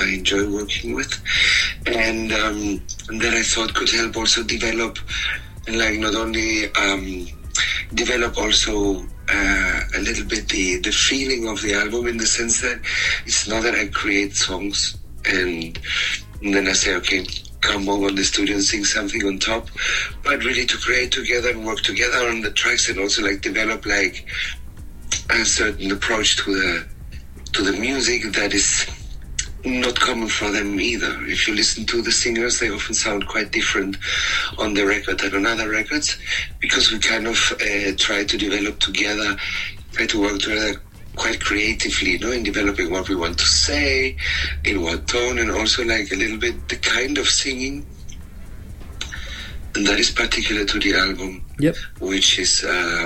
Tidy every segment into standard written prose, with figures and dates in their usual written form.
I enjoy working with, and that I thought could help also develop, like not only develop also a little bit the feeling of the album, in the sense that it's not that I create songs and then I say, okay, come over in the studio and sing something on top, but really to create together and work together on the tracks, and also like develop like a certain approach to the music that is not common for them either. If you listen to the singers, they often sound quite different on the record than on other records, because we kind of try to develop together, try to work together quite creatively, you know, in developing what we want to say, in what tone, and also like a little bit the kind of singing. And that is particular to the album, which is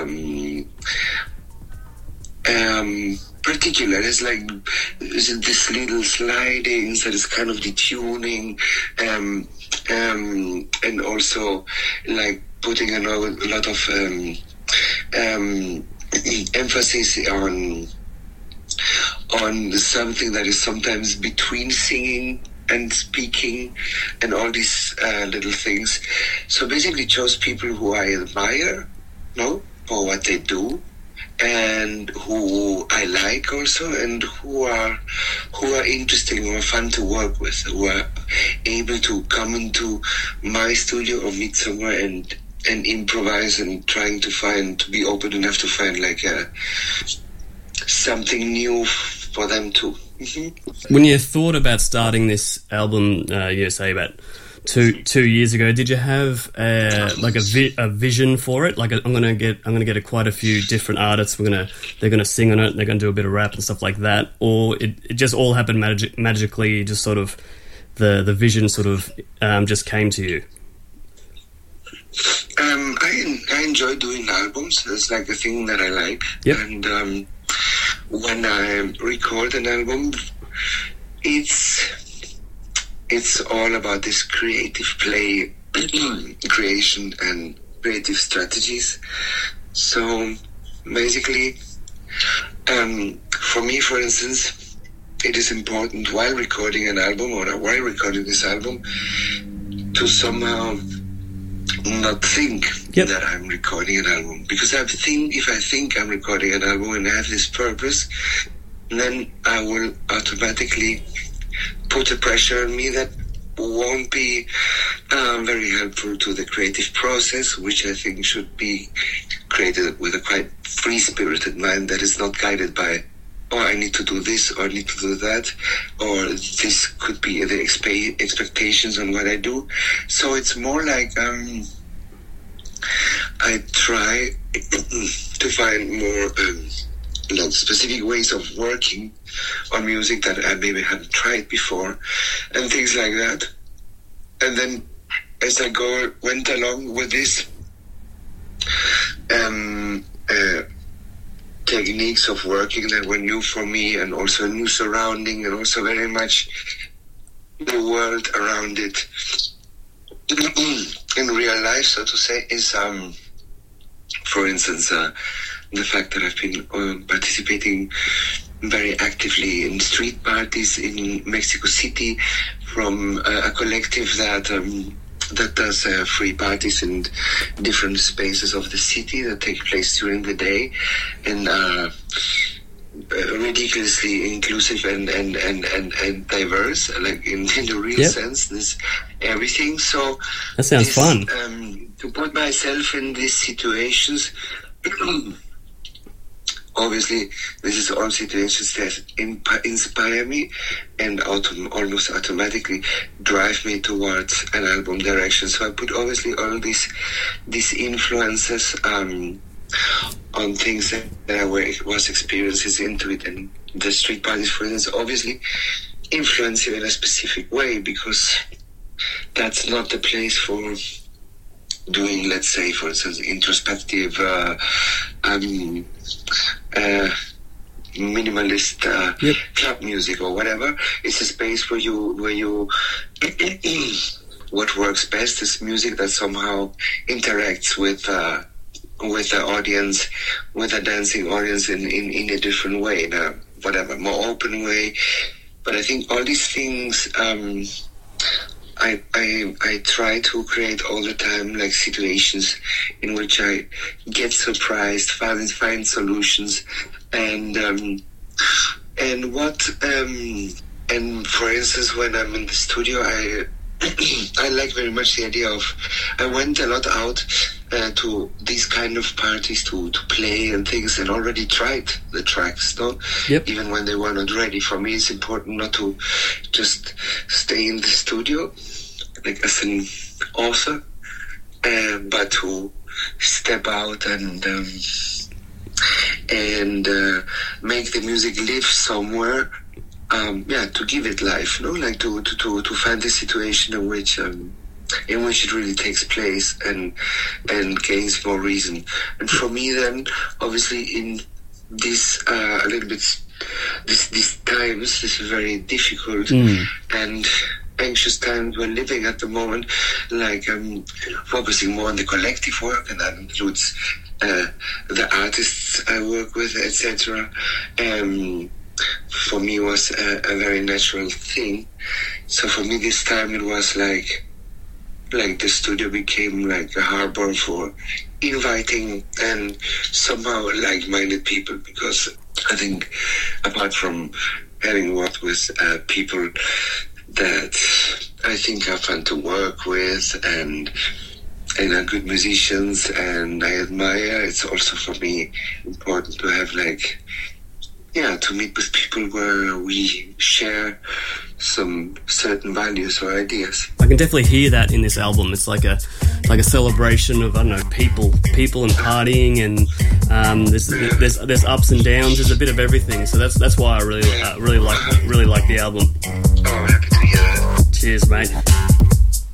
particular. It's like this little slidings that is kind of detuning, and also like putting a lot of emphasis on something that is sometimes between singing and speaking, and all these little things. So basically chose people who I admire, for what they do, and who I like also, and who are interesting or fun to work with, who are able to come into my studio or meet somewhere and improvise, and trying to be open enough to find like something new for them too. Mm-hmm. When you thought about starting this album, say about two years ago, did you have like a vision for it? Like, I'm gonna get quite a few different artists. They're gonna sing on it. They're gonna do a bit of rap and stuff like that. Or it just all happened magically. Just sort of the vision sort of just came to you. I enjoy doing albums. That's like a thing that I like. Yep. And when I record an album, it's all about this creative play, creation and creative strategies. So basically, for me, for instance, it is important while recording an album, or while recording this album, to somehow not think that I'm recording an album, because if I think I'm recording an album and I have this purpose, then I will automatically put a pressure on me that won't be very helpful to the creative process, which I think should be created with a quite free-spirited mind that is not guided by, I need to do this, or I need to do that, or this could be the expectations on what I do. So it's more like I try to find more like specific ways of working on music that I maybe haven't tried before, and things like that. And then as I went along with this techniques of working that were new for me, and also a new surrounding, and also very much the world around it in real life, so to say, is for instance the fact that I've been participating very actively in street parties in Mexico City from a collective that does free parties in different spaces of the city that take place during the day, and ridiculously inclusive and diverse, like in the real sense. This everything. So that sounds fun. To put myself in these situations. Obviously, this is all situations that inspire me and almost automatically drive me towards an album direction. So I put obviously all these influences on things that I was experiences into it. And the street parties, for instance, obviously influence you in a specific way, because that's not the place for doing, let's say, for instance, introspective minimalist club music or whatever. It's a space where you what works best is music that somehow interacts with the audience, with a dancing audience in a different way, in a whatever more open way, but I think all these things, I try to create all the time, like situations in which I get surprised, find solutions, and for instance, when I'm in the studio, I like very much the idea of, I went a lot out to these kind of parties to play and things, and already tried the tracks, no? Yep. Even when they were not ready. For me, it's important not to just stay in the studio, like as an author, but to step out and make the music live somewhere. To give it life, no, like to find a situation in which it really takes place and gains more reason. And for me, then, obviously, in this a little bit these times, this very difficult and anxious times we're living at the moment, like focusing more on the collective work, and that includes the artists I work with, etc. For me, was a very natural thing. So for me, this time it was like the studio became like a harbor for inviting and somehow like-minded people, because I think apart from having worked with people that I think are fun to work with and are good musicians and I admire, it's also for me important to have to meet with people where we share some certain values or ideas. I can definitely hear that in this album. It's like a celebration of, I don't know, people and partying, and there's ups and downs. There's a bit of everything. So that's why I really like the album. Oh, I'm happy to hear that. Cheers, mate.